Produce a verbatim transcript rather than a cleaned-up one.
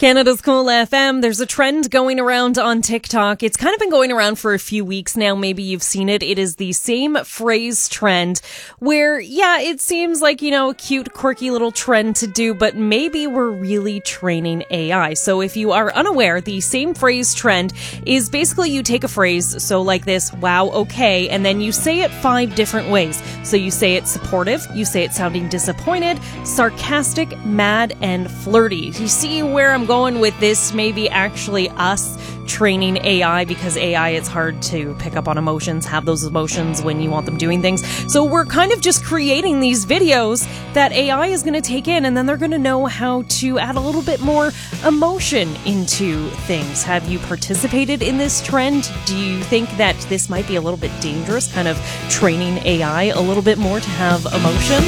Canada's Cool F M. There's a trend going around on TikTok. It's kind of been going around for a few weeks now. Maybe you've seen it. It is the same phrase trend where, yeah, it seems like, you know, a cute, quirky little trend to do, but maybe we're really training A I. So if you are unaware, the same phrase trend is basically you take a phrase, so like this, wow, okay, and then you say it five different ways. So you say it supportive, you say it sounding disappointed, sarcastic, mad, and flirty. You see where I'm going with this? Maybe actually us training A I, because A I, it's hard to pick up on emotions, have those emotions when you want them doing things. So we're kind of just creating these videos that A I is going to take in, and then they're going to know how to add a little bit more emotion into things. Have you participated in this trend? Do you think that this might be a little bit dangerous, kind of training A I a little bit more to have emotion?